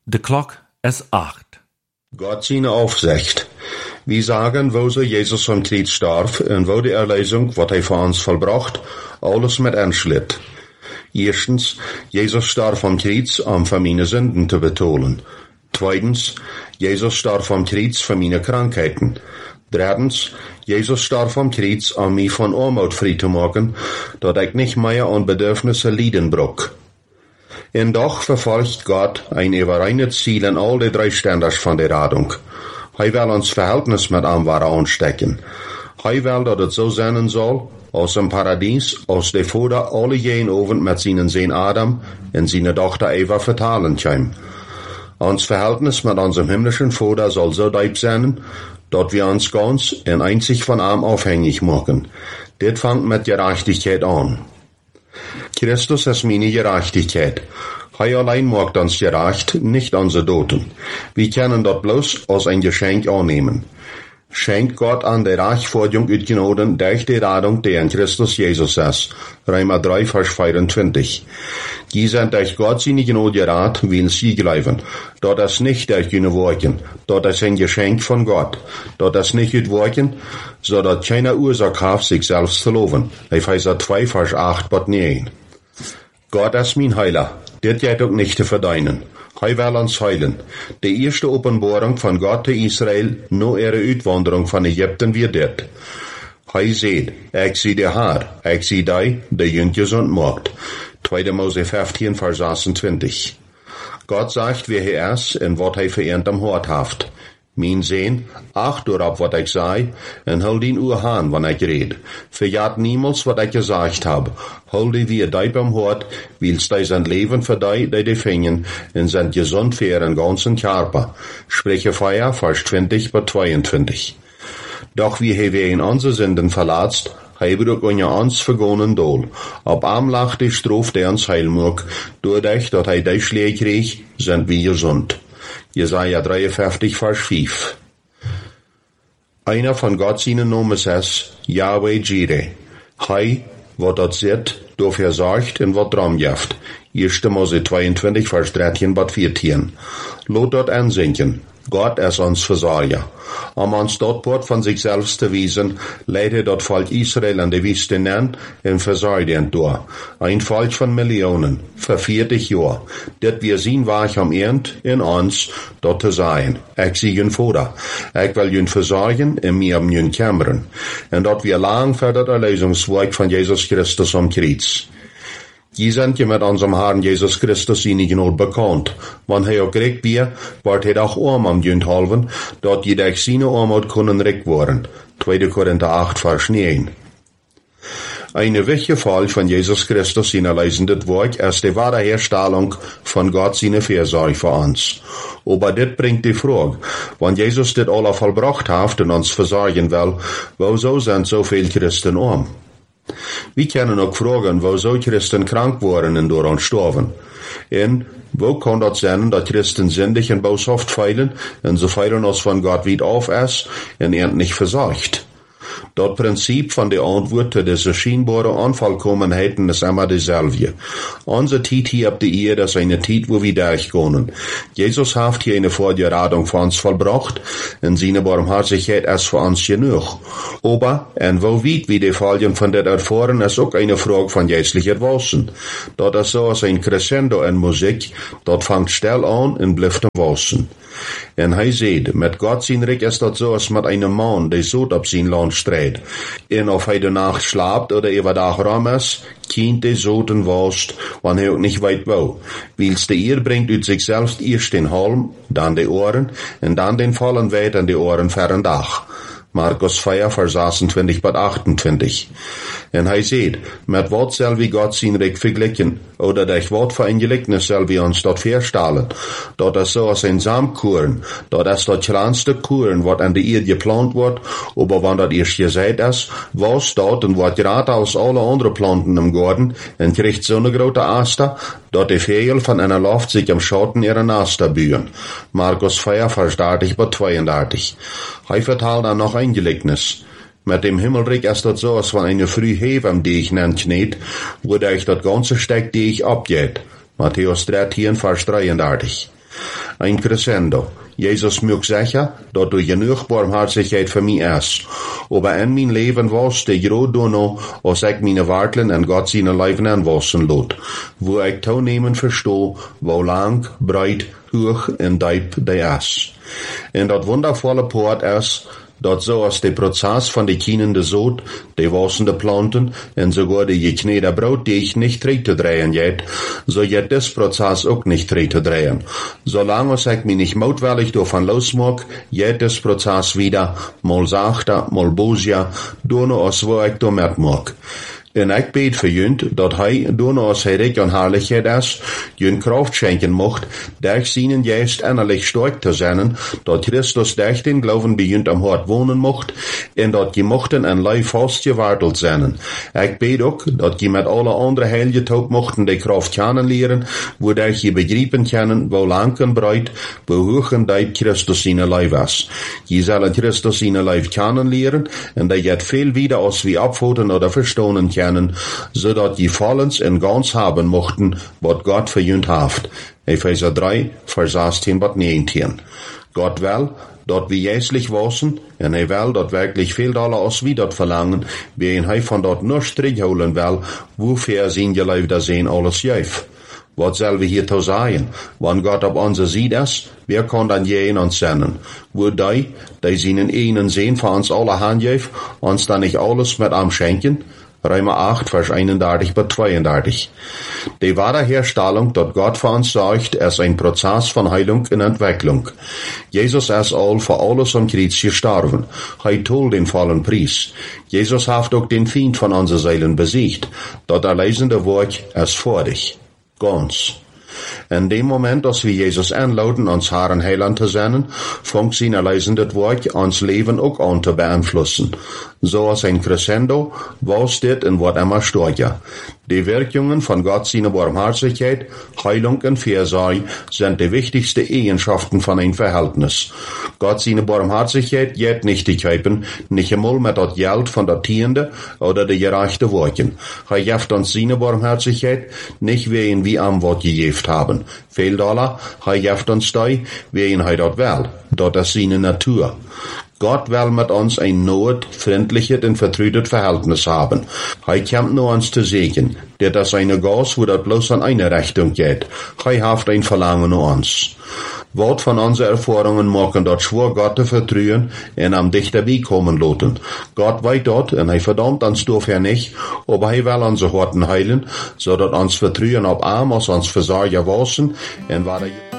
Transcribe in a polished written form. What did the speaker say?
De klok is 8. Gott seine Aufsicht. Wir sagen, wo so Jesus am Kreuz starb und wo die Erlösung, was er für uns vollbracht, alles mit anschlitt. Erstens, Jesus starb am Kreuz, für meine Sünden zu betonen. Zweitens, Jesus starb am Kreuz für meine Krankheiten. Drittens, Jesus starb am Kreuz, mich von Armut frei zu machen, dass ich nicht mehr an Bedürfnisse leiden brauch. Und doch verfolgt Gott ein überreines Ziel in all die drei Ständers von der Radung. Er will uns Verhältnis mit ihm anstecken. Er will, dass es so sein soll, aus dem Paradies, aus der Vater alle jeden Abend mit seinen Sohn Adam und seiner Tochter Eva vertalen können. Uns Verhältnis mit unserem himmlischen Vater soll so deep sein, dass wir uns ganz und einzig von ihm abhängig machen. Das fängt mit Gerechtigkeit an. Christus ist meine Gerechtigkeit. Er allein macht uns gerecht, nicht unsere Toten. Wir können das bloß als ein Geschenk annehmen. Schenkt Gott an der Rechtfertigung utgenoden durch die Radung, die in Christus Jesus ist. Römer 3, Vers 24. Die sind durch Gott seine Gnade gerat, will sie glauben. Dort ist nicht durch ihre Worken. Dort ist ein Geschenk von Gott. Dort ist nicht durch Worken, so dass keine Ursache hat, sich selbst zu loben. Epheser 2, Vers 8, Gott 9. Gott ist mein Heiler. Das geht auch nicht zu verdienen. Er will uns heilen. Die erste Offenbarung von Gott zu Israel, nur ihre Uitwanderung von Ägypten wird das. Er sagt, ich sehe die Haar, ich sehe die jüngst gesund macht. 2. Mose 15, Vers 26. Gott sagt, wer er ist und was er für ihn am Hort haft. Mein Sohn, acht darauf, was ich sei, und hol den Uhr an, wenn ich red. Verjagt niemals, was ich gesagt hab. Hol die wie die beim Hort, willst du sein Leben für die fingen, und sind gesund für ihren ganzen Körper. Spreche Feier, Vers 20 bis 22. Doch wie wir in unsere Sünden verlatzt, haben wir auch uns vergonnen doll. Ob am lacht die Strophe, der uns heil mag, dadurch, dass die Schläge kriegt, sind wir gesund. Jesaja 53, Vers 5. Einer von Gott seinen Namen ist Yahweh Jireh. Hei, wo dort sieht, dafür sorgt und wat drum jaft. 1. Mose 22, Vers 13 bis 14. Lot dort ansinken. Gott ist uns Versorger. Uns dort von sich selbst zu wiesen, leitet dort Volk Israel an die Wüste an und versorgt ihn durch. Ein Volk von Millionen, für 40 Jahre. Das wir sehen, war ich am Ende in uns, dort zu sein. Ich sehe ihn vor. Ich will ihn versorgen und mir um ihn kümmern. Und dort wir lang für das Erlösungswerk von Jesus Christus am Kreuz. Die sind ja mit unserem Herrn Jesus Christus seine Gnade bekannt. Wenn er auch kriegt wir, wird er auch arm am Jünd halben, dort die durch seine Armut können reich worden. 2. Korinther 8, Vers 9. Eine wichtige Folge von Jesus Christus seiner leisenden Werk ist die Wiederherstellung von Gott seine Fürsorge für uns. Aber das bringt die Frage, wenn Jesus das alle vollbracht hat und uns versorgen will, wieso sind so viele Christen arm? Wir können auch fragen, wo so Christen krank waren und daran starben. Und wo kann das sein, dass Christen sündig und boshaft feilen und so feilen uns von Gott wieder auf ist und er nicht versorgt? Das Prinzip von der Antwort zu dieser scheinbaren Unvollkommenheiten ist immer dieselbe. Unsere Zeit hier auf der Erde ist eine Zeit, wo wir durchgehen. Jesus hat hier eine Vorbereitung für uns vollbracht, und seine Barmherzigkeit ist für uns genug. Aber, und wo weit wir die Folgen von der erfahren, ist auch eine Frage von geistlicher Wissen. Das ist so als ein Crescendo in Musik, dort fängt still an und bleibt am Wissen. Und er sagt, mit Gott sein Reich ist das so, als mit einem Mann, der so auf sein Land streht. Und auf er Nacht schlaft oder über Tag rum ist, kind der Soten wascht, wann er auch nicht weit will. Weil's der ihr bringt ut sich selbst erst den Halm, dann die Ohren, und dann den vollen Weit an die Ohren fern Dach. Markus 4, Vers 26 bis 28. Und er sagt, mit wat soll wir Gott sein Reich vergleichen, oder durch wat für ein Gleichnis soll wir uns dort vorstellen? Dort ist so als ein Samkuren, dort ist das kleinste Kuren, wat an der Erde geplant wird, aber wenn das erst gesät ist, was dort und wird gerade aus alle anderen Planten im Garten, und kriegt so eine große Aster, dort die Vögel von einer Luft sich am Schatten ihrer Aster bühen. Markus 4, Vers 30 bis 32. Er verteilt dann noch ein Gleichnis. Mit dem Himmelreich ist das so, als wenn eine Frühhebe am Deich kniet, wodurch das ganze Steck Deich abgeht. Matthäus 13, Vers 33. Ein Crescendo. Jesus mögt sicher, dat du genug barmhartigheid voor mij is. Aber in mijn leven was de groot dono, als ik mijn wartelen en God zijn leven aanwassen lot. Wo ik toenemen verstoe, wo lang, breit, hoog en diep de is. En dat wondervolle poort is, dat zoals de proces van de kienende zoot, de wassende planten en sogar de geknede brood die ich nicht terug te drehen jet, so jet des proces ook nicht terug te drehen. Solange als ik mich nicht moutwillig davon losmag, jet des proces wieder, mal sachter, mal bosier, dono als wo ik do met mag. En ik bid voor junt, dat hij, door als hij rijk en herrlijkheid is, jun kracht schenken mocht, durch seinen Geist innerlich stark te zijn, dat Christus durch den Glauben bij junt am hart wonen mocht, en dat je mochten en lijf vast gewarteld zijn. Ik bid ook, dat je met alle andere heilige taub mochten de kracht kennenleren, wodurch je begrijpen kunnen, wo lang en breed, wo hoog en diep Christus zijn lijf is. Je zullen Christus zijn lijf kennenleren, en dat je het veel wieder als wie abvoten oder verstonen können, zodat je vollends en ganz haben mochten, wat Gott für junt haft. Epheser 3, Vers 16 bis 19. Gott will, dat we jäslich wassen, en hij wil dat wirklich veel dollar als wie dat verlangen, wie hij van dat nur strich holen will, wofür zijn geleefde zijn alles juif. Wat zullen we hier toe zeggen? Wanneer God op onze zijde is, wer kan dan je in ons zenden? Wo die zijn einen zijn voor ons alle handjeef, ons dan niet alles met am schenken? Römer 8, Vers 31 bis 32. Die wahre Herstellung, dat Gott für uns sorgt, ist ein Prozess von Heilung und Entwicklung. Jesus ist all für alles am Kreuz gestorben. Er tol den vollen Preis. Jesus hat auch den Feind von unseren Seelen besiegt. Dat erlesende Wort ist vor dich. Ganz. In dem Moment, dass wir Jesus einladen, uns Herrn Heiland zu sein, fängt sein erleisendes Wort uns Leben auch an zu beeinflussen. So als ein Crescendo, was dit und wat immer stärker. Die Wirkungen von Gott seine Barmherzigkeit, Heilung und Fürsorge sind die wichtigsten Eigenschaften von einem Verhältnis. Gott seine Barmherzigkeit geht nicht die Käupen, nicht einmal mit das Geld von der Tiende oder der gerechte Worten. Er gibt uns seine Barmherzigkeit nicht wegen wie am Wort gegeben haben. Viel Dollar, er gibt uns die, wegen er dort will. Dort ist seine Natur. Gott will mit uns ein not, freundliches und vertrautes Verhältnis haben. Er kommt nur uns zu segnen. Das ist eine Gas, wo das bloß an eine Richtung geht. Er hat ein Verlangen an uns. Wort von unseren Erfahrungen machen dort schwor Gott zu vertrauen und am dich dabei kommen lassen. Gott weiß dort und er verdammt uns dafür nicht, aber er will unsere Horten heilen, so dass uns Vertrauen auf ihm als uns Versorger wasen und war